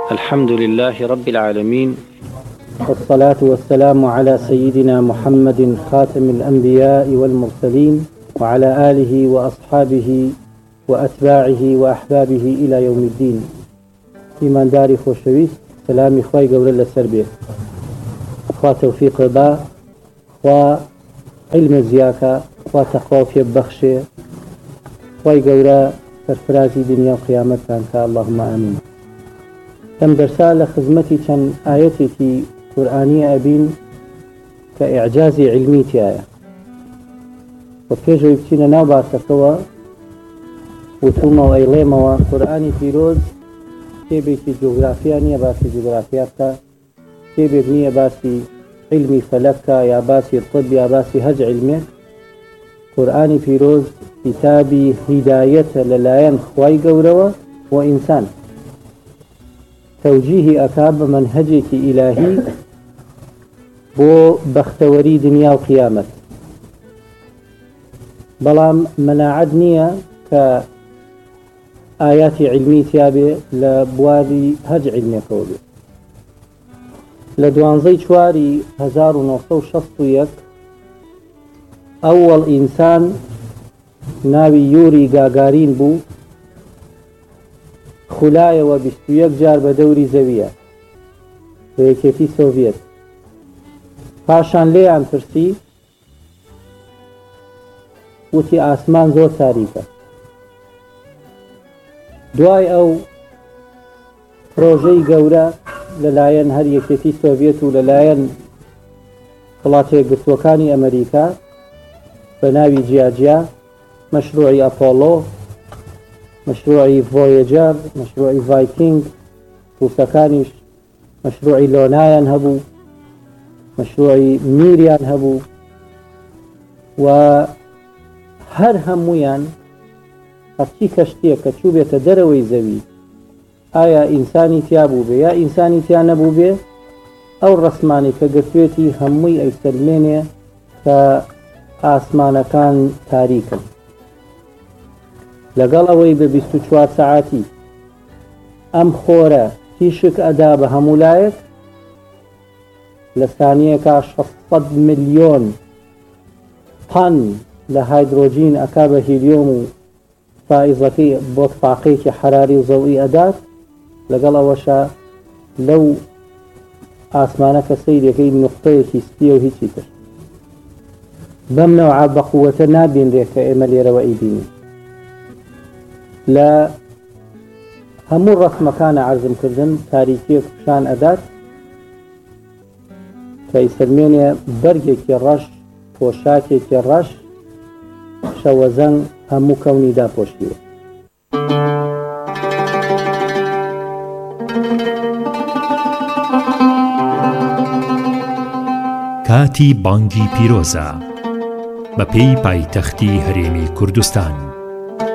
الحمد لله رب العالمين، والصلاة والسلام على سيدنا محمد خاتم الأنبياء والمرسلين وعلى آله وأصحابه وأتباعه وأحبابه إلى يوم الدين. إيمان داري خوشويس، سلامي خواي قول الله سربيه، خوا توفيق رضا، خوا علم زياكا، خوا تقوى في بخشه، خواي قول سرفرازي دنيا وقيامت كانك، اللهم آمين. كم درسال خدمتي كان آياتي في قرآنية أبين كإعجاز علمي تيايا، وفيجو يبتين نوبا سكوا وتوما وإيليما وقرآني فيروز كيبي في جغرافيا نيا باسي جغرافيا كيبي بنيا باسي علمي فلكا يا باسي الطب يا باسي هج علمي. قرآني فيروز كتابي هداية للايان خواي قوروا وإنسان توجيه أكاب منهجك إلهي بو بختوري دنيا وقيامة. بلام مناعد نية كآيات علمي تيابي لبوادي هج علمي قولي لدوانزي شواري 1961 أول إنسان ناوي يوري غاغارين بو خلايا وبستويك جار بدوري زوية ويكيتي سوفيت پاشان ليان ترسي وتي آسمان زور تاريكا. دواي أو بروجي قورا للاين هر يكيتي سوفيت وللاين وڵاتێ گرتوەکانی ئەمریکا بەناوی جیاجیا، مەشروعی ئەپۆلۆ، مشروعی ڤۆیەجەر، مشروعی ڤایکینگ، کوسەکانیش مشروعی لۆنایان هەبوو، مشروعی میریان هەبوو و هەر هەموویان هەرچی کەشتێک کە چوو بێتە دەرەوەی زەوی ئایا ئینسانی تیا بوو بێ یا ئینسانی تیا نەبوو بێ، ئەو ڕەسمانی کە گرتوێتی هەمووی ئەیسەلمێنێ کە ئاسمانەکان تاریکن. لەگەڵ ئەوەی بە 24 سەعاتی ئەم خۆرە تیشک ئەدا بە هەموو لایەک، لە ثانیەکە 600 ملیۆن تەن لە هایدرۆجین ئەکا بە هیلیۆم و فائزەکەی بۆ تفاقەیەکی حەراری و زەوئی ئەدات. لەگەڵ ئەوەشە لەو ئاسمانە کە سەیرەکەی نوقتەیەکی سپیە و هیچی تر بەم نەوعە بە قووەتە نابینرێت کە ئێمە لێرەوە ئەیبینین. لە هەموو ڕەسمەکانە عەرزمکردن تاریکیەک پیشان ئەدات کە ئیسەلمێنێ بەرگێکی ڕەش، پۆشاکێکی ڕەش، شەوەزەنگ هەموو کەونی داپۆشیوە. کاتی بانگی پیرۆزە بە پێی پایتەختی هەرێمی کوردستان.